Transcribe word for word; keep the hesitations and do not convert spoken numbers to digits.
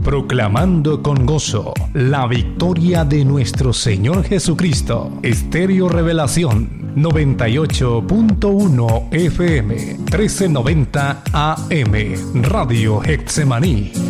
proclamando con gozo la victoria de nuestro Señor Jesucristo. Estéreo Revelación noventa y ocho punto uno F M, trece noventa A M, Radio Getsemaní.